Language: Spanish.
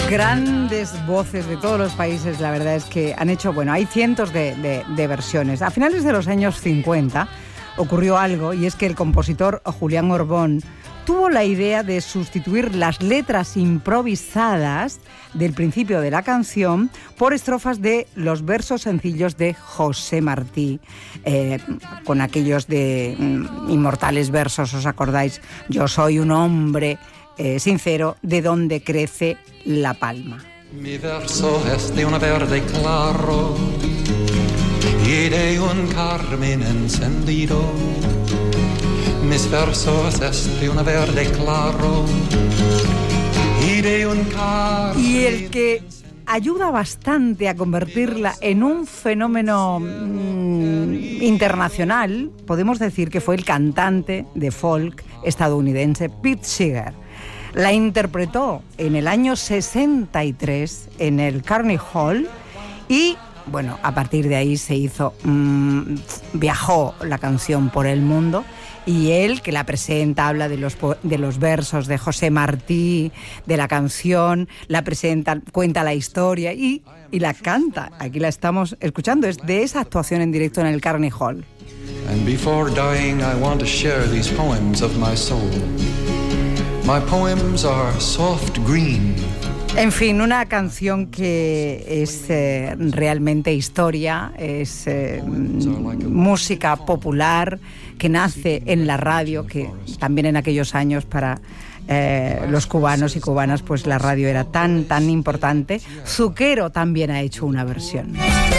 Grandes voces de todos los países, la verdad es que han hecho, bueno, hay cientos de versiones. A finales de los años 50 ocurrió algo, y es que el compositor Julián Orbón tuvo la idea de sustituir las letras improvisadas del principio de la canción por estrofas de los versos sencillos de José Martí, con aquellos de inmortales versos, ¿os acordáis? Yo soy un hombre sincero, de donde crece la palma. Mi verso es de un verde claro y de un carmín encendido. Mis versos es de un verde claro y de un carmín. Y el que ayuda bastante a convertirla en un fenómeno internacional, podemos decir que fue el cantante de folk estadounidense Pete Seeger. La interpretó en el año 63 en el Carnegie Hall y, bueno, a partir de ahí se hizo, viajó la canción por el mundo, y él, que la presenta, habla de los versos de José Martí, de la canción, la presenta, cuenta la historia y la canta. Aquí la estamos escuchando, es de esa actuación en directo en el Carnegie Hall. And before dying I want to share these poems of my soul. My poems are soft green. En fin, una canción que es realmente historia, es música popular que nace en la radio, que también en aquellos años para los cubanos y cubanas pues la radio era tan importante. Zucchero también ha hecho una versión.